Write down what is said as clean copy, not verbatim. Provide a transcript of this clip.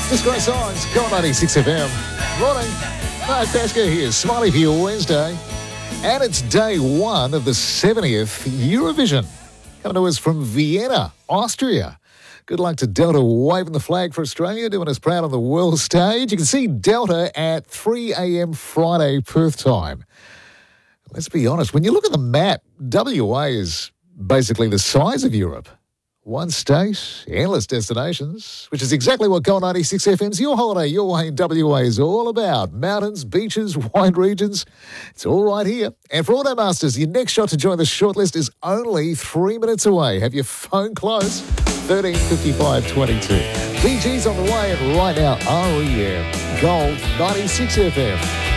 Just great songs. Go on 96 FM. Morning. Mark Pascoe here. Smiley for your Wednesday. And it's day one of the 70th Eurovision. Coming to us from Vienna, Austria. Good luck to Delta waving the flag for Australia, doing us proud on the world stage. You can see Delta at 3 a.m. Friday, Perth time. Let's be honest, when you look at the map, WA is basically the size of Europe. One state, endless destinations, which is exactly what Gold 96 FM's Your Holiday, Your Way in WA is all about. Mountains, beaches, wine regions, it's all right here. And for Automasters, your next shot to join the shortlist is only 3 minutes away. Have your phone close, 13 55 22. BG's on the way, and right now, REM, Gold 96 FM.